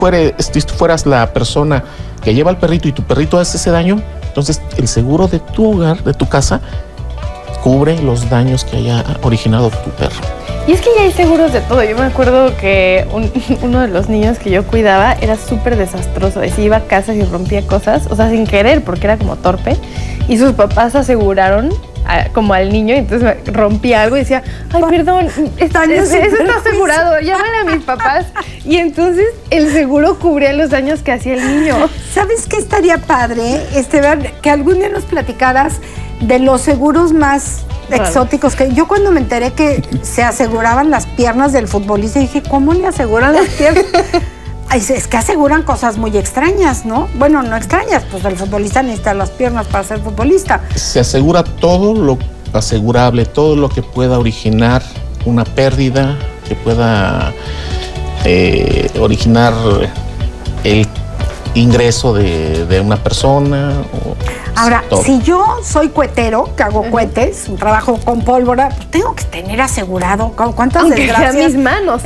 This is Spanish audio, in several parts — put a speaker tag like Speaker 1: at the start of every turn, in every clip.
Speaker 1: si tú fueras la persona que lleva al perrito y tu perrito hace ese daño, entonces el seguro de tu hogar, de tu casa, cubre los daños que haya originado tu perro.
Speaker 2: Y es que ya hay seguros de todo. Yo me acuerdo que uno de los niños que yo cuidaba era súper desastroso. Decía, iba a casa y rompía cosas, o sea, sin querer, porque era como torpe. Y sus papás aseguraron como al niño, y entonces rompía algo y decía, ay, perdón, eso está asegurado, llámale a mis papás. Y entonces el seguro cubría los daños que hacía el niño.
Speaker 3: ¿Sabes qué estaría padre, Esteban? Que algún día nos platicaras de los seguros más exóticos. Que yo cuando me enteré que se aseguraban las piernas del futbolista, dije, ¿cómo le aseguran las piernas? Es que aseguran cosas muy extrañas, ¿no? Bueno, no extrañas, pues el futbolista necesita las piernas para ser futbolista.
Speaker 1: Se asegura todo lo asegurable, todo lo que pueda originar una pérdida, que pueda originar el ingreso de una persona.
Speaker 3: Ahora, si yo soy cuetero, que hago cohetes, trabajo con pólvora, pues tengo que tener asegurado cuántas desgracias.
Speaker 2: Mis manos.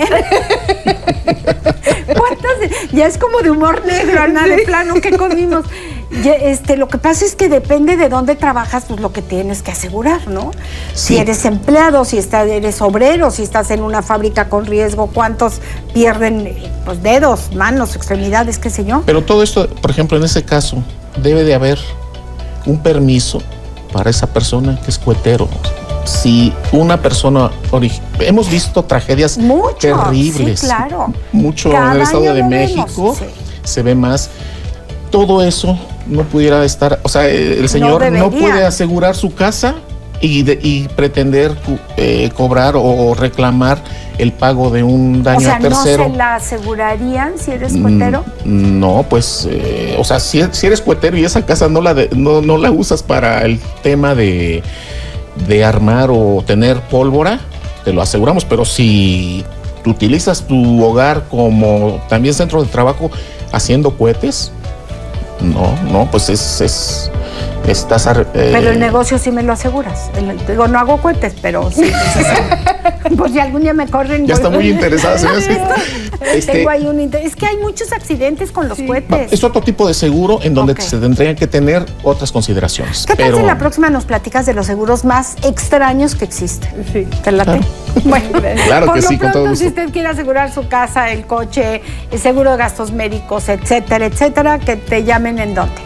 Speaker 3: Ya es como de humor negro, Ana, de plano, ¿qué comimos? Lo que pasa es que depende de dónde trabajas, pues lo que tienes que asegurar, ¿no? Sí. Si eres empleado, si eres obrero, si estás en una fábrica con riesgo, ¿cuántos pierden pues, dedos, manos, extremidades, qué sé yo?
Speaker 1: Pero todo esto, por ejemplo, en ese caso, debe de haber un permiso para esa persona que es cuetero. Si una persona... Hemos visto tragedias terribles.
Speaker 3: Sí, claro.
Speaker 1: Mucho en el Estado de México, sí. Se ve más. Todo eso no pudiera estar... O sea, el señor no puede asegurar su casa y pretender cobrar o reclamar el pago de un daño a tercero.
Speaker 3: ¿No se la asegurarían si eres cuetero?
Speaker 1: No, pues... o sea, si eres cuetero y esa casa no la usas para el tema de armar o tener pólvora, te lo aseguramos, pero si tú utilizas tu hogar como también centro de trabajo haciendo cohetes, no, pues estás...
Speaker 3: Pero el negocio sí me lo aseguras. Digo, no hago cohetes, pero sí. Pues si algún día me corren...
Speaker 1: Ya está muy interesada, señor.
Speaker 3: Tengo ahí un interés. Es que hay muchos accidentes con los cohetes.
Speaker 1: Es otro tipo de seguro en donde se tendrían que tener otras consideraciones.
Speaker 3: ¿Qué tal si la próxima nos platicas de los seguros más extraños que existen? Sí. ¿Te late? Bueno,
Speaker 1: claro que sí,
Speaker 3: con todo gusto. Si
Speaker 1: gusto.
Speaker 3: usted quiere asegurar su casa, el coche, el seguro de gastos médicos, etcétera, etcétera, que te llamen ¿en dónde?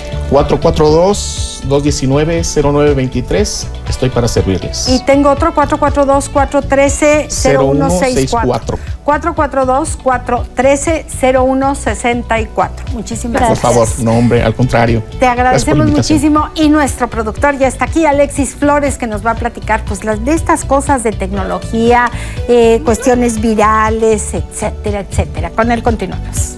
Speaker 1: 442-219-0923. Estoy para servirles.
Speaker 3: Y tengo otro 442-413-0164. 442-413-0164. Muchísimas gracias.
Speaker 1: Por favor, no, hombre, al contrario.
Speaker 3: Te agradecemos muchísimo. Y nuestro productor ya está aquí, Alexis Flores, que nos va a platicar pues de estas cosas de tecnología, cuestiones virales, etcétera, etcétera. Con él continuamos.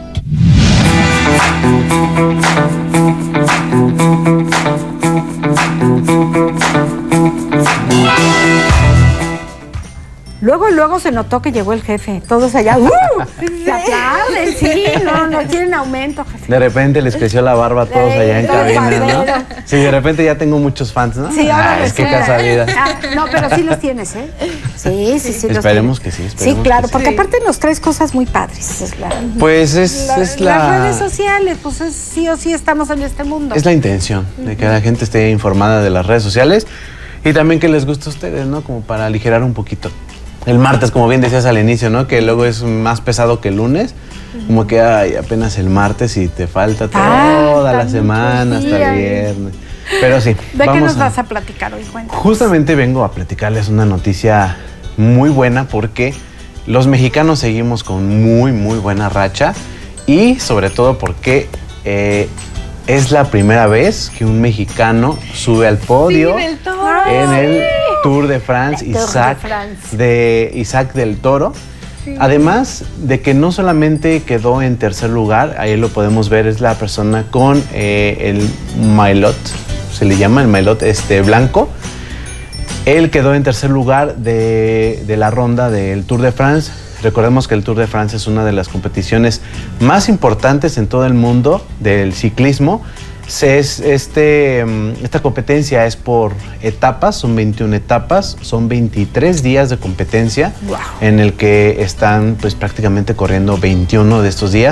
Speaker 3: Luego se notó que llegó el jefe. Todos allá, se aplauden, sí, no quieren aumento, jefe.
Speaker 4: De repente les creció la barba a todos allá en cabina, ¿no? Sí, de repente ya tengo muchos fans, ¿no?
Speaker 3: Sí, ahora
Speaker 4: es que casualidad.
Speaker 3: No, pero sí los tienes, ¿eh? Sí.
Speaker 4: Esperemos que sí.
Speaker 3: Sí, claro, porque aparte nos traes cosas muy padres.
Speaker 4: Pues es
Speaker 3: las redes sociales, pues sí o sí estamos en este mundo.
Speaker 4: Es la intención de que la gente esté informada de las redes sociales y también que les guste a ustedes, ¿no? Como para aligerar un poquito. El martes, como bien decías al inicio, ¿no? Que luego es más pesado que el lunes. Como que apenas el martes y te falta toda la semana hasta el viernes. Pero sí.
Speaker 3: ¿De qué nos vas a platicar hoy? Cuéntanos.
Speaker 4: Justamente vengo a platicarles una noticia muy buena porque los mexicanos seguimos con muy buena racha y sobre todo porque es la primera vez que un mexicano sube al podio en el Tour de France, Isaac del Toro. Sí. Además de que no solamente quedó en tercer lugar, ahí lo podemos ver, es la persona con el maillot, se le llama el maillot blanco. Él quedó en tercer lugar de la ronda del Tour de France. Recordemos que el Tour de France es una de las competiciones más importantes en todo el mundo del ciclismo. Esta competencia es por etapas, son 21 etapas, son 23 días de competencia,
Speaker 3: Wow.
Speaker 4: en el que están pues prácticamente corriendo 21 de estos días.